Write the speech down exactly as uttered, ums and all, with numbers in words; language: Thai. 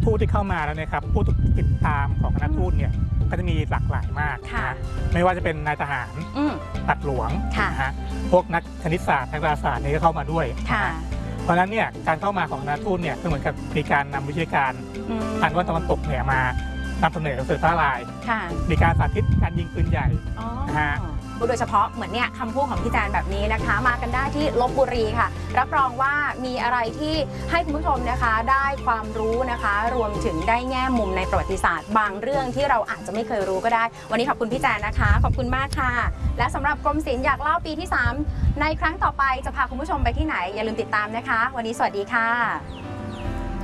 ทูตที่เข้ามาแล้วเนี่ยครับผู้ติดตามของคณะทูตเนี่ยก็จะมีหลากหลายมากนะไม่ว่าจะเป็นนายทหารตัดหลวงนะฮะพวกนักคณิตศาสตร์นักดาราศาสตร์นี่ก็เข้ามาด้วยเพราะฉะนั้นเนี่ยการเข้ามาของคณะทูตเนี่ยก็เหมือนกับมีการนำวิชาการทางตะวันตกเนี่ยมานำเสนอสื่อพระลายมีการสาธิตการยิงปืนใหญ่นะฮะโดยเฉพาะเหมือนเนี่ยคำพูดของพี่แจนแบบนี้นะคะมากันได้ที่ลพบุรีค่ะรับรองว่ามีอะไรที่ให้คุณผู้ชมนะคะได้ความรู้นะคะรวมถึงได้แง่มุมในประวัติศาสตร์บางเรื่องที่เราอาจจะไม่เคยรู้ก็ได้วันนี้ขอบคุณพี่แจนนะคะขอบคุณมากค่ะและสำหรับกรมศิลป์อยากเล่าปีที่สามในครั้งต่อไปจะพาคุณผู้ชมไปที่ไหนอย่าลืมติดตามนะคะวันนี้สวัสดีค่ะ